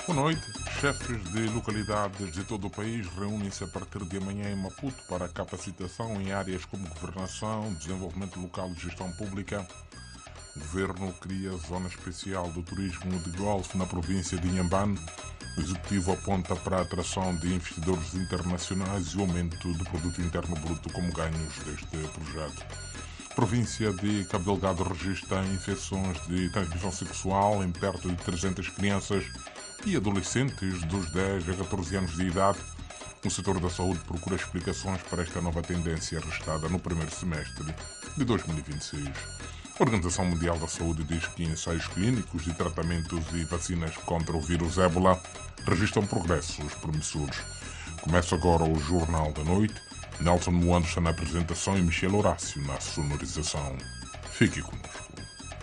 Boa noite. Chefes de localidades de todo o país reúnem-se a partir de amanhã em Maputo para capacitação em áreas como governação, desenvolvimento local e gestão pública. O governo cria zona especial do turismo de golfe na província de Inhambane. O executivo aponta para a atração de investidores internacionais e o aumento do produto interno bruto como ganhos deste projeto. A província de Cabo Delgado registra infecções de transmissão sexual em perto de 300 crianças e adolescentes dos 10 a 14 anos de idade. O setor da saúde procura explicações para esta nova tendência registrada no primeiro semestre de 2026. A Organização Mundial da Saúde diz que ensaios clínicos de tratamentos e vacinas contra o vírus ébola registram progressos promissores. Começa agora o Jornal da Noite. Nelson Moando está na apresentação e Michel Horácio na sonorização. Fique conosco.